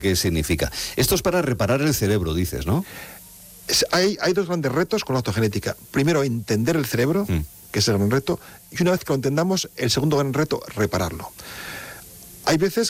qué significa. Esto es para reparar el cerebro, dices, ¿no? Hay dos grandes retos con la optogenética. Primero, entender el cerebro, que es el gran reto, y una vez que lo entendamos, el segundo gran reto, repararlo. Hay veces